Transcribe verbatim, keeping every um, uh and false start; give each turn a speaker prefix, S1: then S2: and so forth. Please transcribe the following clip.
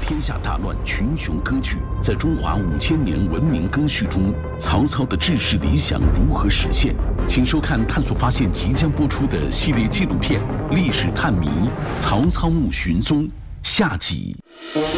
S1: 天下大乱，群雄割据。在中华五千年文明更序中，曹操的治世理想如何实现？请收看探索发现即将播出的系列纪录片《历史探谜：曹操墓寻踪》下集。